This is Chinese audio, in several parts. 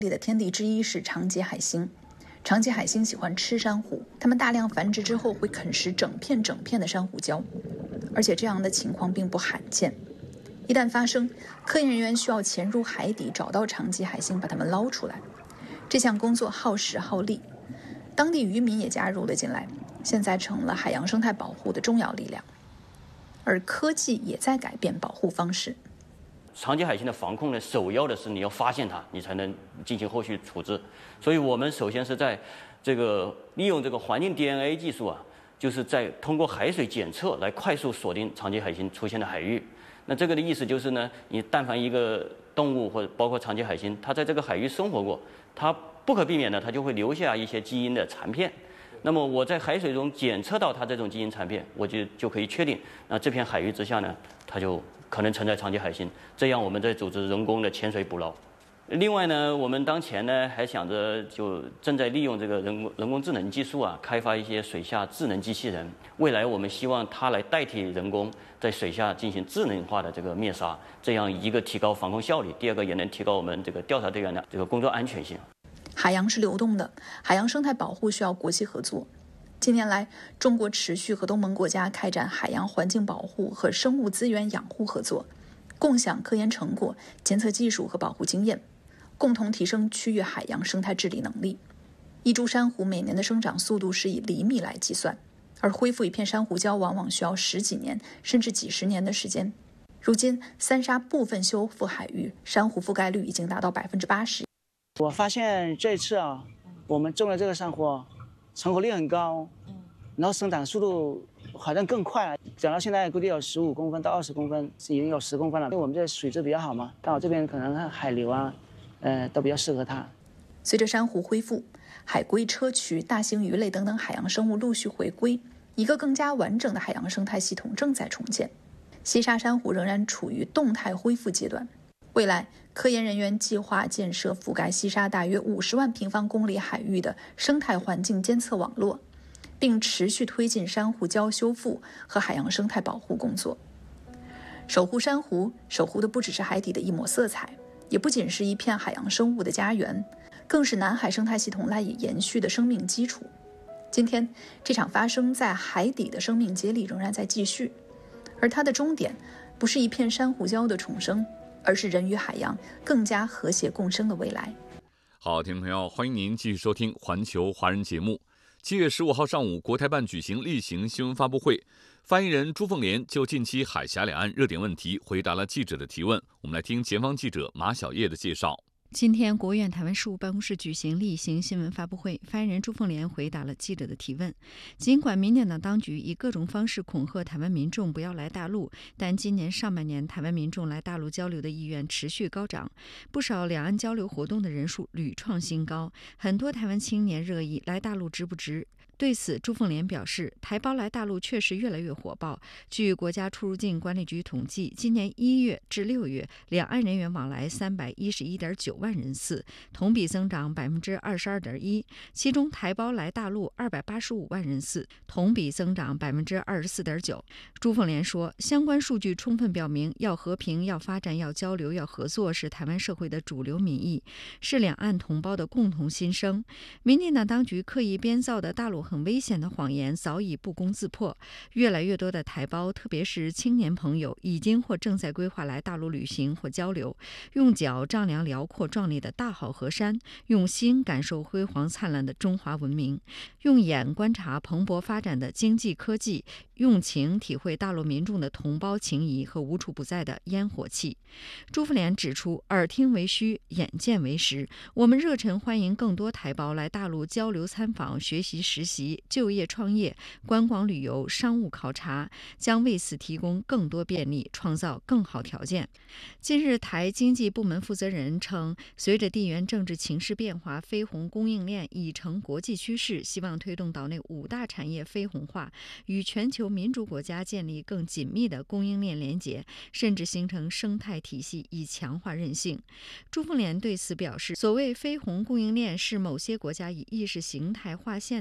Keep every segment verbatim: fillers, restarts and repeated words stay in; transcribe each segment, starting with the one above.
里的天敌之一是长节海星。长节海星喜欢吃珊瑚，它们大量繁殖之后会啃食整片整片的珊瑚礁，而且这样的情况并不罕见。一旦发生，科研人员需要潜入海底找到长节海星，把它们捞出来。这项工作耗时耗力，当地渔民也加入了进来，现在成了海洋生态保护的重要力量。而科技也在改变保护方式。 长节海星的防控呢，首要的是你要发现它，你才能进行后续处置。所以我们首先是在这个利用这个环境 D N A 技术啊，就是在通过海水检测来快速锁定长节海星出现的海域。那这个的意思就是呢，你但凡一个动物或者包括长节海星，它在这个海域生活过，它不可避免的它就会留下一些基因的残片。那么我在海水中检测到它这种基因残片，我就就可以确定，那这片海域之下呢，它就可能存在长节海星。这样我们在组织人工的潜水捕捞。另外呢，我们当前呢还想着就正在利用这个人工人工智能技术啊，开发一些水下智能机器人。未来我们希望它来代替人工在水下进行智能化的这个灭杀，这样一个提高防控效率，第二个也能提高我们这个调查队员的这个工作安全性。 海洋是流动的，海洋生态保护需要国际合作。近年来，中国持续和东盟国家开展海洋环境保护和生物资源养护合作，共享科研成果、监测技术和保护经验，共同提升区域海洋生态治理能力。一株珊瑚每年的生长速度是以厘米来计算，而恢复一片珊瑚礁往往需要十几年甚至几十年的时间。如今，三沙部分修复海域，珊瑚覆盖率已经达到百分之八十。 我发现这次啊，我们种的这个珊瑚，成活率很高，然后生长速度好像更快了。长到现在估计有十五公分到二十公分，已经有十公分了。因为我们这水质比较好嘛，到这边可能海流啊，呃，都比较适合它。 随着珊瑚恢复，海龟、砗磲、大型鱼类等等海洋生物陆续回归，一个更加完整的海洋生态系统正在重建。西沙珊瑚仍然处于动态恢复阶段。未来，科研人员计划建设覆盖西沙大约五十万平方公里海域的生态环境监测网络，并持续推进珊瑚礁修复和海洋生态保护工作。守护珊瑚，守护的不只是海底的一抹色彩，也不仅是一片海洋生物的家园，更是南海生态系统赖以延续的生命基础。今天，这场发生在海底的生命接力仍然在继续，而它的终点不是一片珊瑚礁的重生，而是人与海洋更加和谐共生的未来。 好，听众朋友，欢迎您继续收听环球华人节目。七月十五号上午，国台办举行例行新闻发布会，发言人朱凤莲就近期海峡两岸热点问题回答了记者的提问。我们来听前方记者马小叶的介绍。 今天，国务院台湾事务办公室举行例行新闻发布会，发言人朱凤莲回答了记者的提问。尽管民进党当局以各种方式恐吓台湾民众不要来大陆，但今年上半年台湾民众来大陆交流的意愿持续高涨，不少两岸交流活动的人数屡创新高，很多台湾青年热议来大陆值不值。对此，朱凤莲表示，台胞来大陆确实越来越火爆。据国家出入境管理局统计，今年一月至六月，两岸人员往来三百一十一点九万人次，同比增长百分之二十二点一。其中，台胞来大陆二百八十五万人次，同比增长百分之二十四点九。朱凤莲说，相关数据充分表明，要和平、要发展、要交流、要合作是台湾社会的主流民意，是两岸同胞的共同心声。民进党当局刻意编造的大陆很危险的谎言早已不攻自破，越来越多的台胞，特别是青年朋友，已经或正在规划来大陆旅行或交流，用脚丈量辽阔壮丽的大好河山，用心感受辉煌灿烂的中华文明，用眼观察蓬勃发展的经济科技，用情体会大陆民众的同胞情谊和无处不在的烟火气。朱凤莲指出，耳听为虚，眼见为实，我们热忱欢迎更多台胞来大陆交流参访、学习实习、就业创业、观光旅游、商务考察，将为此提供更多便利，创造更好条件。近日，台经济部门负责人称，随着地缘政治情势变化，非红供应链已成国际趋势，希望推动岛内五大产业非红化，与全球民主国家建立更紧密的供应链连结，甚至形成生态体系，以强化韧性。朱凤莲对此表示，所谓非红供应链是某些国家以意识形态划线的政治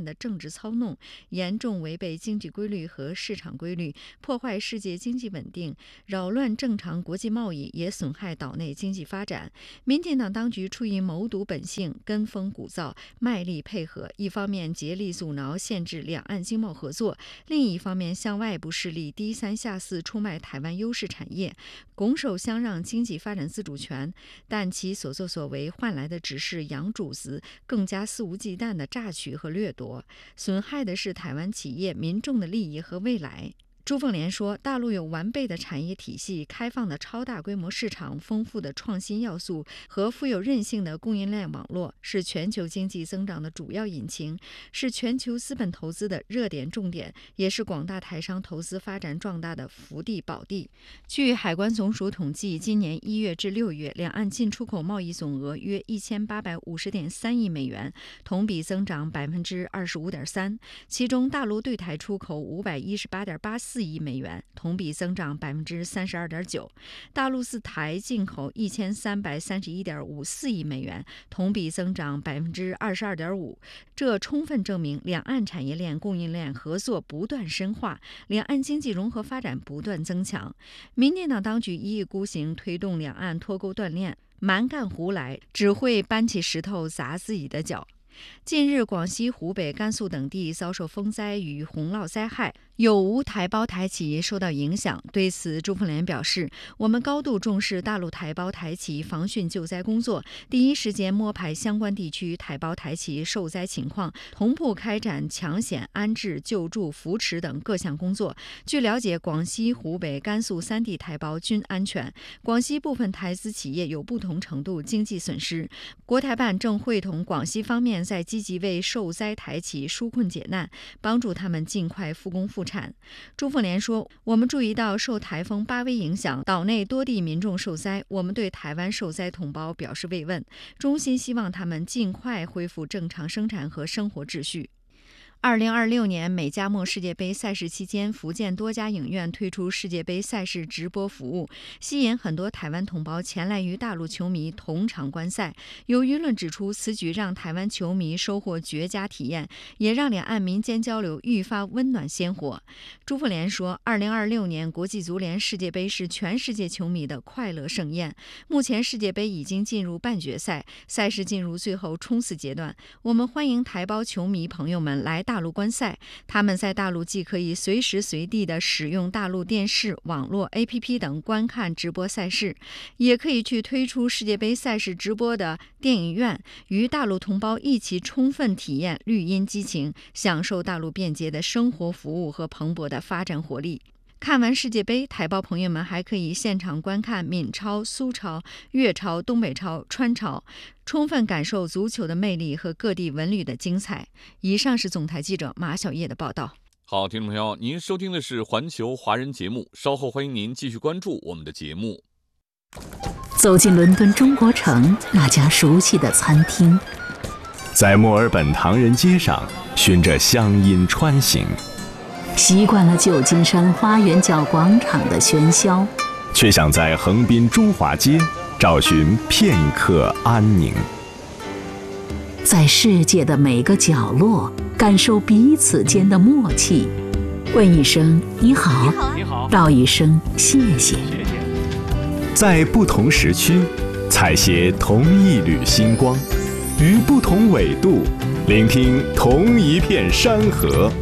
治操弄，严重违背经济规律和市场规律，破坏世界经济稳定，扰乱正常国际贸易，也损害岛内经济发展。民进党当局出于谋独本性，跟风鼓噪，卖力配合，一方面竭力阻挠限制两岸经贸合作，另一方面向外部势力低三下四出卖台湾优势产业，拱手相让经济发展自主权，但其所作所为换来的只是洋主子更加肆无忌惮的榨取和掠夺，损害的是台湾企业民众的利益和未来。朱凤莲说，大陆有完备的产业体系、开放的超大规模市场、丰富的创新要素和富有韧性的供应链网络，是全球经济增长的主要引擎，是全球资本投资的热点重点，也是广大台商投资发展壮大的福地宝地。据海关总署统计，今年一月至六月，两岸进出口贸易总额约一千八百五十点三亿美元，同比增长百分之二十五点三，其中大陆对台出口五百一十八点八四亿美元，同比增长百分之三十二点九；大陆自台进口一千三百三十一点五四亿美元，同比增长百分之二十二点五。这充分证明两岸产业链、供应链合作不断深化，两岸经济融合发展不断增强。民进党当局一意孤行，推动两岸脱钩断链，蛮干胡来，只会搬起石头砸自己的脚。近日，广西、湖北、甘肃等地遭受风灾与洪涝灾害，有无台胞台企受到影响。对此，朱凤莲表示，我们高度重视大陆台胞台企防汛救灾工作，第一时间摸排相关地区台胞台企受灾情况，同步开展抢险、安置、救助、扶持等各项工作。据了解，广西、湖北、甘肃三地台胞均安全，广西部分台资企业有不同程度经济损失。国台办正会同广西方面在积极为受灾台企纾困解难，帮助他们尽快复工复产。朱凤莲说，我们注意到受台风巴威影响，岛内多地民众受灾，我们对台湾受灾同胞表示慰问，衷心希望他们尽快恢复正常生产和生活秩序。二零二六年美加墨世界杯赛事期间，福建多家影院推出世界杯赛事直播服务，吸引很多台湾同胞前来与大陆球迷同场观赛。有舆论指出，此举让台湾球迷收获绝佳体验，也让两岸民间交流愈发温暖鲜活。朱凤莲说，二零二六年国际足联世界杯是全世界球迷的快乐盛宴。目前世界杯已经进入半决赛，赛事进入最后冲刺阶段，我们欢迎台胞球迷朋友们来大陆观赛，他们在大陆既可以随时随地的使用大陆电视、网络 A P P 等观看直播赛事，也可以去推出世界杯赛事直播的电影院，与大陆同胞一起充分体验绿茵激情，享受大陆便捷的生活服务和蓬勃的发展活力。看完世界杯，台胞朋友们还可以现场观看闽超、苏超、粤超、东北超、川超，充分感受足球的魅力和各地文旅的精彩。以上是总台记者马小叶的报道。 好，听众朋友，您收听的是环球华人节目，稍后欢迎您继续关注我们的节目。 走进伦敦中国城那家熟悉的餐厅， 在墨尔本唐人街上循着乡音穿行， 习惯了旧金山花园角广场的喧嚣， 却想在横滨中华街找寻片刻安宁。 在世界的每个角落感受彼此间的默契，问一声你好， 你好， 道一声谢谢。 谢谢。 在不同时区采撷同一缕星光，于不同纬度聆听同一片山河。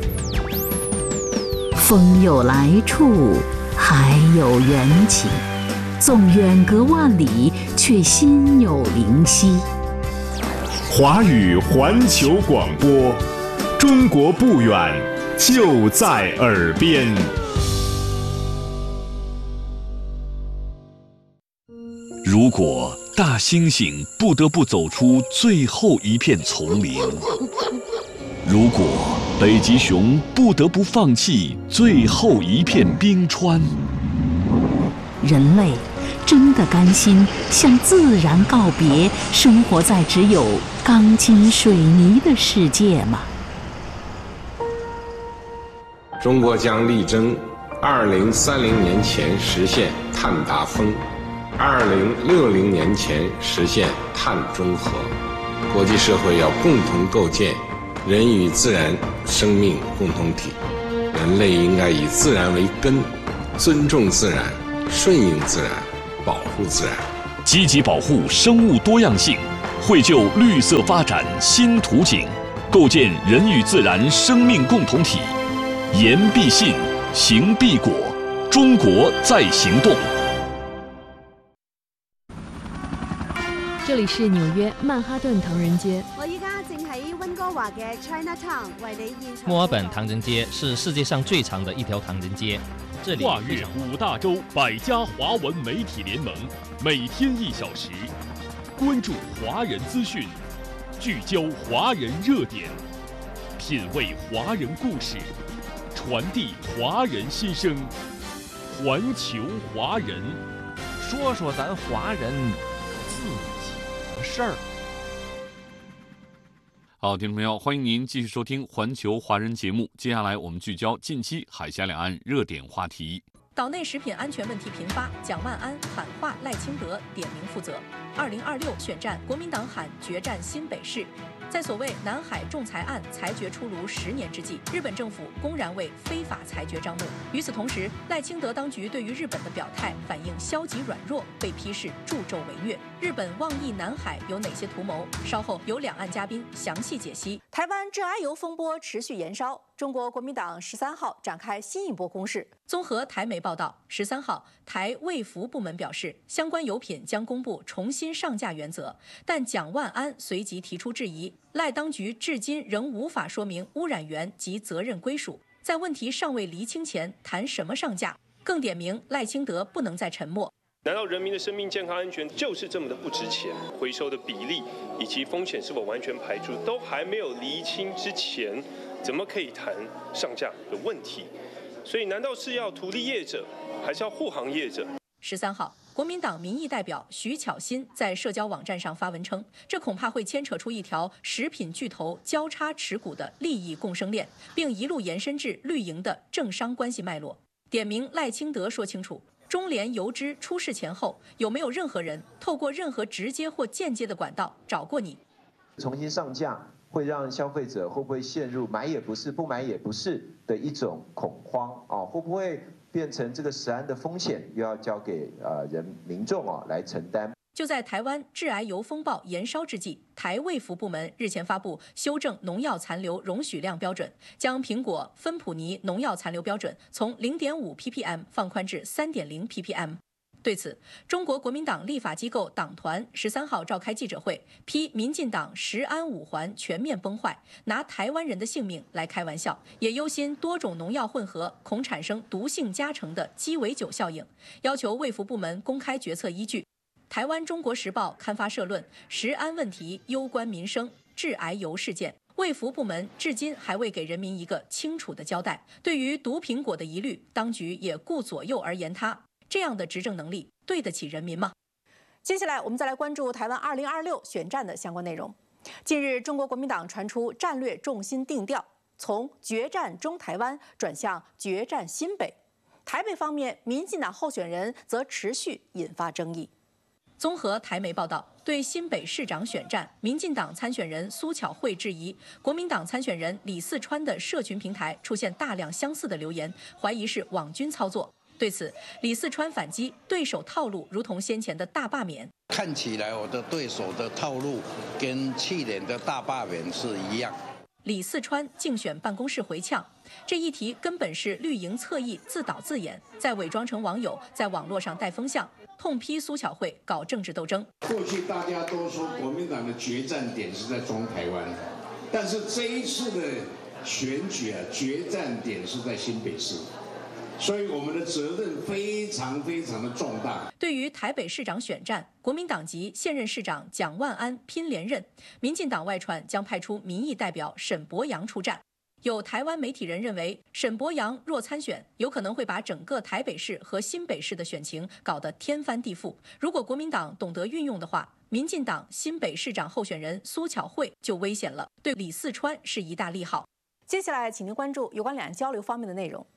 风有来处，海有缘起，纵远隔万里，却心有灵犀。 华语环球广播，中国不远，就在耳边。 如果大猩猩不得不走出最后一片丛林，如果北极熊不得不放弃最后一片冰川， 人类真的甘心向自然告别，生活在只有钢筋水泥的世界吗？ 中国将力争二零三零年前实现碳达峰，二零六零年前实现碳中和。国际社会要共同构建人与自然生命共同体，人类应该以自然为根，尊重自然，顺应自然，保护自然， 积极保护生物多样性，绘就绿色发展新图景，构建人与自然生命共同体。言必信，行必果，中国在行動。 這裡是紐約曼哈頓唐人街。 我依家正喺溫哥華嘅 Chinatown 為你現場。 墨爾本唐人街是世界上最長的一條唐人街。這裡跨越五大洲百家華文媒體聯盟，每天一小時，關注華人資訊，聚焦華人熱點，品味華人故事，傳遞華人心聲。環球華人， 說說咱華人自己的事兒。 好，听众朋友，欢迎您继续收听环球华人节目。接下来我们聚焦近期海峡两岸热点话题。 岛内食品安全问题频发，蒋万安喊话赖清德点名负责。二零二六选战，国民党喊决战新北市。在所谓南海仲裁案裁决出炉十年之际，日本政府公然为非法裁决张目。与此同时，赖清德当局对于日本的表态反应消极软弱，被批是助纣为虐。日本妄议南海有哪些图谋？稍后有两岸嘉宾详细解析。台湾致癌油风波持续延烧，中国国民党十三号展开新一波攻势。综合台媒报道，十三号台卫福部门表示，相关油品将公布重新上架原则，但蒋万安随即提出质疑。赖当局至今仍无法说明污染源及责任归属，在问题尚未厘清前谈什么上架？更点明赖清德不能再沉默。 难道人民的生命健康安全就是这么的不值钱？回收的比例以及风险是否完全排除都还没有厘清之前，怎么可以谈上架的问题？所以难道是要图利业者，还是要护航业者？ 十三号，国民党民意代表徐巧芯在社交网站上发文称，这恐怕会牵扯出一条食品巨头交叉持股的利益共生链，并一路延伸至绿营的政商关系脉络。点名赖清德说清楚，中联油脂出事前后，有没有任何人透过任何直接或间接的管道找过你？ 重新上架会让消费者会不会陷入买也不是、不买也不是的一种恐慌啊？会不会变成这个食安的风险又要交给呃人民众啊来承担？ 就在台湾致癌油风暴延烧之际，台卫福部门日前发布修正农药残留容许量标准，将苹果、芬普尼农药残留标准从 零点五 P P M 放宽至 三点零 P P M。对此，中国国民党立法机构党团十三号召开记者会，批民进党食安五环全面崩坏，拿台湾人的性命来开玩笑，也忧心多种农药混合恐产生毒性加成的鸡尾酒效应，要求卫福部门公开决策依据。台湾《中国时报》刊发社论，食安问题攸关民生，致癌油事件，卫福部门至今还未给人民一个清楚的交代。对于毒苹果的疑虑，当局也顾左右而言他。这样的执政能力对得起人民吗？接下来我们再来关注台湾二零二六选战的相关内容。近日，中国国民党传出战略重心定调，从决战中台湾转向决战新北。台北方面，民进党候选人则持续引发争议。综合台媒报道，对新北市长选战，民进党参选人苏巧慧质疑国民党参选人李四川的社群平台出现大量相似的留言，怀疑是网军操作。对此，李四川反击，对手套路如同先前的大罢免。 看起来我的对手的套路跟去年的大罢免是一样。 李四川竞选办公室回呛，这一题根本是绿营侧翼自导自演，再伪装成网友，在网络上带风向，痛批苏巧慧搞政治斗争。 过去大家都说国民党的决战点是在中台湾，但是这一次的选举啊，决战点是在新北市。所以我们的责任非常非常的重大。 对于台北市长选战，国民党籍现任市长蒋万安拼连任，民进党外传将派出民意代表沈伯洋出战。有台湾媒体人认为，沈伯洋若参选，有可能会把整个台北市和新北市的选情搞得天翻地覆。如果国民党懂得运用的话，民进党新北市长候选人苏巧慧就危险了，对李四川是一大利好。接下来，请您关注有关两岸交流方面的内容。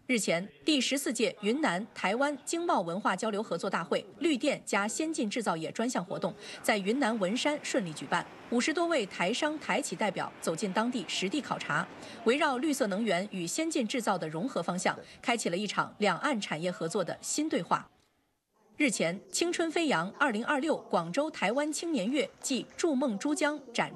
日前，第十四届云南台湾经贸文化交流合作大会绿电加先进制造业专项活动在云南文山顺利举办。五十多位台商台企代表走进当地实地考察，围绕绿色能源与先进制造的融合方向，开启了一场两岸产业合作的新对话。日前，青春飞扬二零二六广州台湾青年月暨筑梦珠江展